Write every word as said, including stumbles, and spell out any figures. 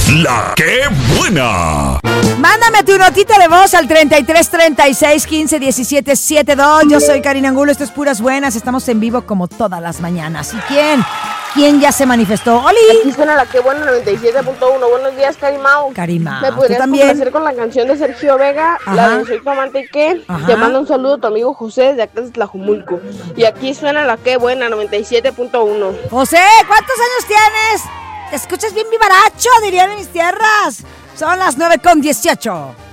La que buena. Mándame tu notita de voz al treinta y tres, treinta y seis, quince, diecisiete, setenta y dos. Yo soy Karina Angulo, esto es Puras Buenas. Estamos en vivo como todas las mañanas. ¿Y quién? ¿Quién ya se manifestó? ¡Oli! Aquí suena La que buena noventa y siete punto uno. Buenos días, Karimao. Karima, ¿Me ¿tú podrías también? complacer con la canción de Sergio Vega? Ajá. La de Soy tu amante y qué. Ajá. Te mando un saludo a tu amigo José desde acá de Tlajumulco. Y aquí suena La que buena noventa y siete punto uno. José, ¿cuántos años tienes? Te escuchas bien vivaracho, dirían en mis tierras. Son las nueve con dieciocho.